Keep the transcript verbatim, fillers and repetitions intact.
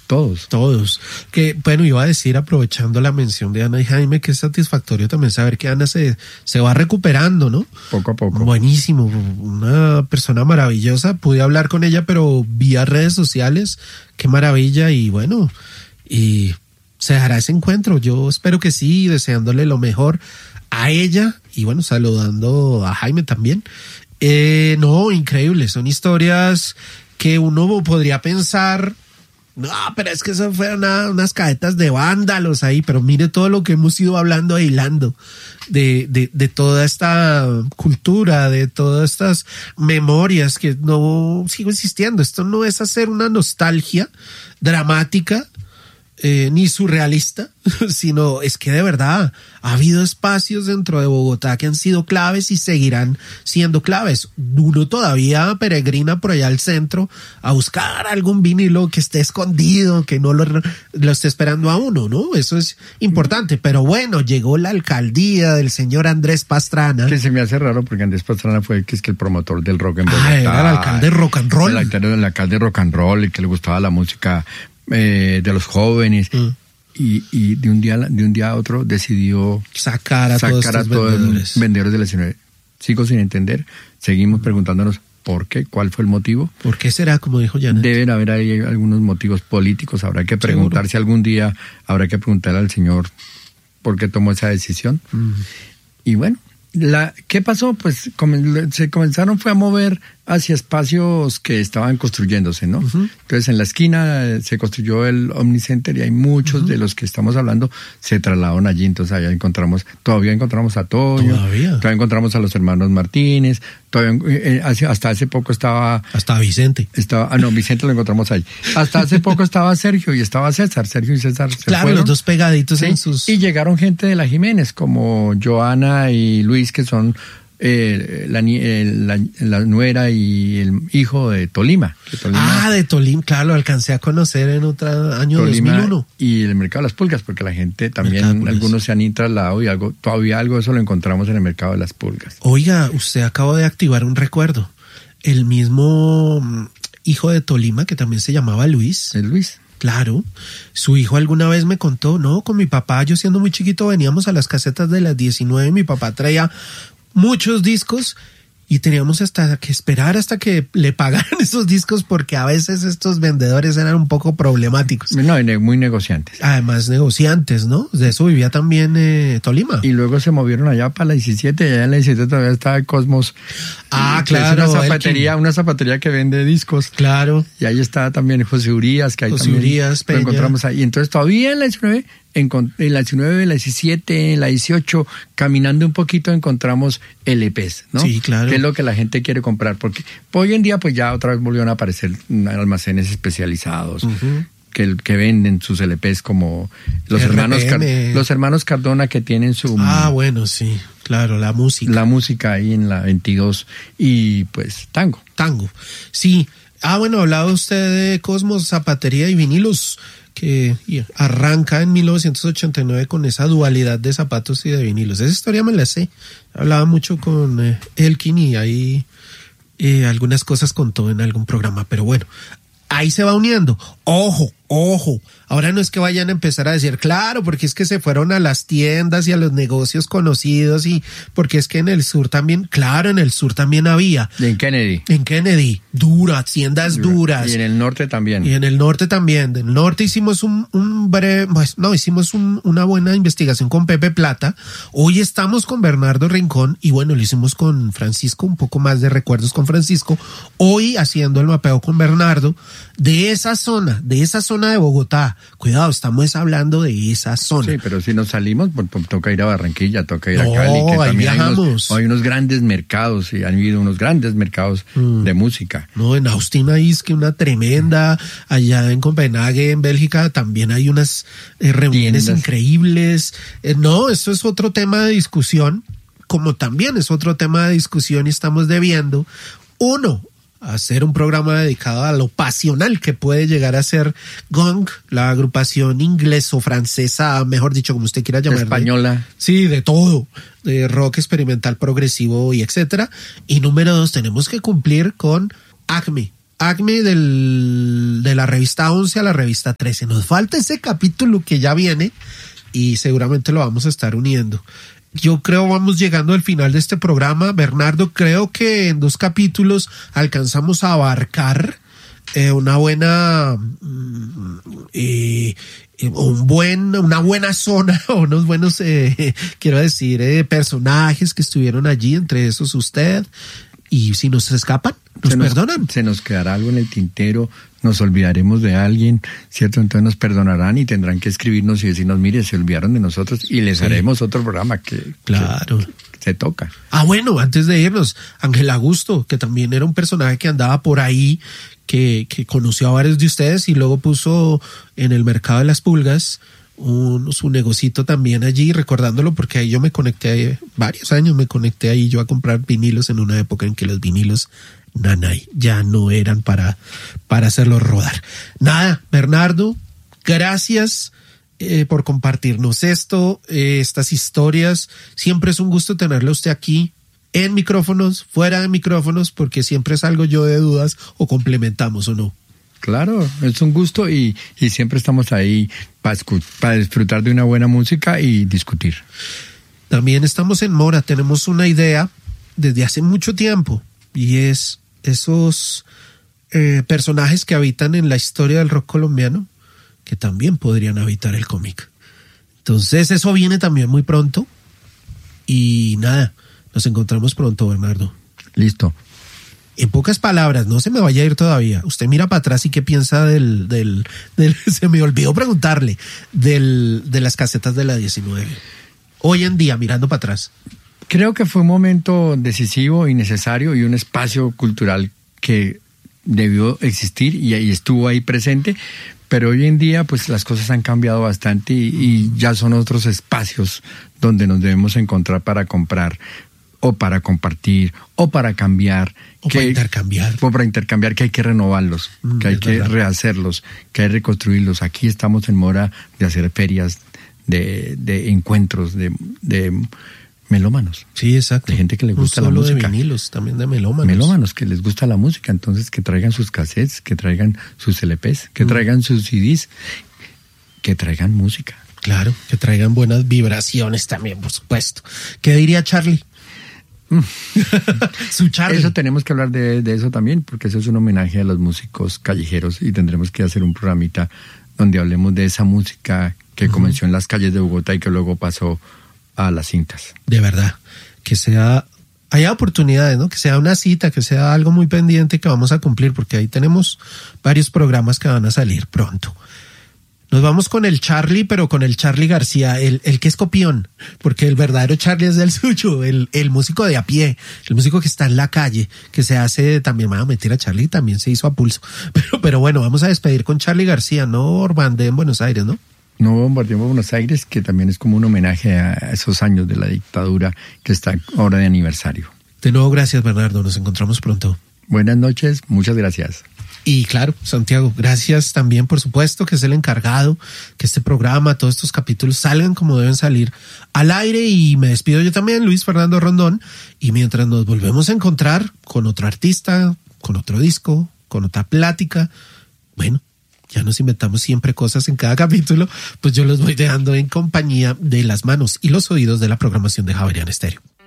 Todos. Todos. Que, bueno, iba a decir, aprovechando la mención de Ana y Jaime, que es satisfactorio también saber que Ana se, se va recuperando, ¿no? Poco a poco. Buenísimo. Una persona maravillosa. Pude hablar con ella, pero vía redes sociales. Qué maravilla. Y bueno, y se dará ese encuentro. Yo espero que sí, deseándole lo mejor a ella. Y bueno, saludando a Jaime también. Eh, no, increíble. Son historias que uno podría pensar... No, pero es que eso fueron una, unas cadetas de vándalos ahí, pero mire todo lo que hemos ido hablando e hilando de, de, de toda esta cultura, de todas estas memorias que no sigo insistiendo. Esto no es hacer una nostalgia dramática eh, ni surrealista, sino es que de verdad ha habido espacios dentro de Bogotá que han sido claves y seguirán siendo claves. Uno todavía peregrina por allá al centro a buscar algún vinilo que esté escondido, que no lo, lo esté esperando a uno, ¿no? Eso es importante. Pero bueno, llegó la alcaldía del señor Andrés Pastrana. Que se me hace raro porque Andrés Pastrana fue que es que el promotor del rock en Bogotá. Ah, era el alcalde rock and roll. El alcalde, el alcalde rock and roll y que le gustaba la música eh, de los jóvenes. Mm. Y, y de un día de un día a otro decidió sacar a sacar todos, a todos vendedores. los vendedores de la ciudad. Sigo sin entender, seguimos preguntándonos por qué, cuál fue el motivo. ¿Por qué será, como dijo Janet? Deben haber ahí algunos motivos políticos, habrá que preguntarse ¿Seguro? algún día, habrá que preguntarle al señor por qué tomó esa decisión. Mm. Y bueno, la ¿qué pasó? Pues come, se comenzaron fue a mover hacia espacios que estaban construyéndose, ¿no? Uh-huh. Entonces en la esquina se construyó el Omnicenter y hay muchos uh-huh. de los que estamos hablando se trasladaron allí, entonces allá encontramos, todavía encontramos a Toño, todavía, todavía encontramos a los hermanos Martínez, todavía eh, hasta hace poco estaba hasta Vicente, estaba, ah no, Vicente lo encontramos ahí, hasta hace poco estaba Sergio y estaba César, Sergio y César se claro, fueron, los dos pegaditos ¿sí? en sus... Y llegaron gente de la Jiménez como Joana y Luis que son Eh, la, eh, la, la nuera y el hijo de Tolima, de Tolima. Ah, de Tolima, claro, lo alcancé a conocer en otro año Tolima dos mil uno. Y el mercado de las pulgas, porque la gente también, algunos se han trasladado y algo, todavía algo de eso lo encontramos en el mercado de las pulgas. Oiga, usted acaba de activar un recuerdo. El mismo hijo de Tolima, que también se llamaba Luis. ¿Es Luis? Claro, su hijo alguna vez me contó, no, con mi papá, yo siendo muy chiquito veníamos a las casetas de las diecinueve, mi papá traía muchos discos y teníamos hasta que esperar hasta que le pagaran esos discos porque a veces estos vendedores eran un poco problemáticos. No, muy negociantes. Además negociantes, ¿no? De eso vivía también eh, Tolima. Y luego se movieron allá para la diecisiete y allá en la diecisiete todavía estaba el Cosmos. Ah, claro. Es una zapatería, una zapatería que vende discos. Claro. Y ahí está también José Urías, que ahí José también Urías, lo Peña. encontramos ahí. Entonces todavía en la diecinueve, en, en la diecinueve, en la diecisiete, en la dieciocho, caminando un poquito encontramos L Pes, ¿no? Sí, claro. Que es lo que la gente quiere comprar, porque hoy en día pues ya otra vez volvieron a aparecer almacenes especializados. Uh-huh. Que, que venden sus L Pes como los hermanos Car, los hermanos Cardona que tienen su ah bueno sí claro la música la música ahí en la veintidós y pues tango tango sí ah bueno hablaba usted de Cosmos Zapatería y Vinilos que arranca en mil novecientos ochenta y nueve con esa dualidad de zapatos y de vinilos. Esa historia me la sé, hablaba mucho con eh, Elkin y ahí eh, algunas cosas contó en algún programa, pero bueno, ahí se va uniendo. Ojo, ojo, ahora no es que vayan a empezar a decir, claro, porque es que se fueron a las tiendas y a los negocios conocidos y porque es que en el sur también, claro, en el sur también había. Y en Kennedy. En Kennedy, duras, tiendas Dura. duras. Y en el norte también. Y en el norte también. Del norte hicimos un, un breve, pues, no, hicimos un, una buena investigación con Pepe Plata. Hoy estamos con Bernardo Rincón y bueno, lo hicimos con Francisco, un poco más de recuerdos con Francisco. Hoy haciendo el mapeo con Bernardo de esa zona, de esa zona de Bogotá. Cuidado, estamos hablando de esa zona. Sí, pero si nos salimos, pues, pues, toca ir a Barranquilla, toca ir no, a Cali, que también viajamos. Hay unos, hay unos grandes mercados, y han habido unos grandes mercados mm. de música. No, en Austin hay es que una tremenda, allá en Copenhague, en Bélgica, también hay unas eh, reuniones Tiendas. increíbles. Eh, no, eso es otro tema de discusión, como también es otro tema de discusión y estamos debiendo, uno, hacer un programa dedicado a lo pasional que puede llegar a ser Gong, la agrupación inglés o francesa, mejor dicho, como usted quiera llamarla. Española. Sí, de todo, de rock experimental, progresivo y etcétera. Y número dos, tenemos que cumplir con Acme, Acme del, de la revista once a la revista trece. Nos falta ese capítulo que ya viene y seguramente lo vamos a estar uniendo. Yo creo vamos llegando al final de este programa. Bernardo, creo que en dos capítulos alcanzamos a abarcar eh, una buena eh, un buen, una buena zona, unos buenos, eh, quiero decir, eh, personajes que estuvieron allí, entre esos usted. Y si nos escapan, nos, se nos perdonan. Se nos quedará algo en el tintero, nos olvidaremos de alguien, ¿cierto? Entonces nos perdonarán y tendrán que escribirnos y decirnos, mire, se olvidaron de nosotros y les sí. haremos otro programa que, claro. que, que se toca. Ah, bueno, antes de irnos, Ángel Augusto, que también era un personaje que andaba por ahí, que, que conoció a varios de ustedes y luego puso en el mercado de las pulgas Un, su negocito también allí, recordándolo porque ahí yo me conecté, varios años me conecté ahí yo a comprar vinilos en una época en que los vinilos nanay ya no eran para, para hacerlos rodar. Nada, Bernardo, gracias eh, por compartirnos esto, eh, estas historias. Siempre es un gusto tenerlo usted aquí en micrófonos, fuera de micrófonos, porque siempre salgo yo de dudas o complementamos o no. Claro, es un gusto y, y siempre estamos ahí para, para disfrutar de una buena música y discutir. También estamos en Mora, tenemos una idea desde hace mucho tiempo y es esos eh, personajes que habitan en la historia del rock colombiano que también podrían habitar el cómic. Entonces eso viene también muy pronto y nada, nos encontramos pronto, Bernardo. Listo. En pocas palabras, no se me vaya a ir todavía. Usted mira para atrás y qué piensa del, del, del se me olvidó preguntarle, del, de las casetas de la diecinueve. Hoy en día, mirando para atrás. Creo que fue un momento decisivo y necesario y un espacio cultural que debió existir y, y estuvo ahí presente, pero hoy en día pues las cosas han cambiado bastante y, y ya son otros espacios donde nos debemos encontrar para comprar o para compartir, o para cambiar. O que, para intercambiar. O para intercambiar, que hay que renovarlos, mm, que hay que verdad. rehacerlos, que hay que reconstruirlos. Aquí estamos en Mora de hacer ferias, de, de encuentros, de, de melómanos. Sí, exacto. De gente que le gusta no la música. De vinilos, también de melómanos. Melómanos, que les gusta la música. Entonces, que traigan sus cassettes, que traigan sus L Pes, que mm. traigan sus C Ds, que traigan música. Claro, que traigan buenas vibraciones también, por supuesto. ¿Qué diría Charlie? Su Charlie. Eso tenemos que hablar de, de eso también, porque eso es un homenaje a los músicos callejeros y tendremos que hacer un programita donde hablemos de esa música que uh-huh. comenzó en las calles de Bogotá y que luego pasó a las cintas. De verdad, que sea, haya oportunidades, ¿no? Que sea una cita, que sea algo muy pendiente que vamos a cumplir, porque ahí tenemos varios programas que van a salir pronto. Nos vamos con el Charlie, pero con el Charlie García, el, el que es copión, porque el verdadero Charlie es del suyo, el, el músico de a pie, el músico que está en la calle, que se hace también, va a meter a Charlie, también se hizo a pulso. Pero, pero bueno, vamos a despedir con Charlie García, no Orbande en Buenos Aires, ¿no? No bombardeemos Buenos Aires, que también es como un homenaje a esos años de la dictadura que está ahora de aniversario. De nuevo, gracias, Bernardo, nos encontramos pronto. Buenas noches, muchas gracias. Y claro, Santiago, gracias también, por supuesto, que es el encargado, que este programa, todos estos capítulos salgan como deben salir al aire. Y me despido yo también, Luis Fernando Rondón. Y mientras nos volvemos a encontrar con otro artista, con otro disco, con otra plática, bueno, ya nos inventamos siempre cosas en cada capítulo, pues yo los voy dejando en compañía de las manos y los oídos de la programación de Javeriana Estéreo.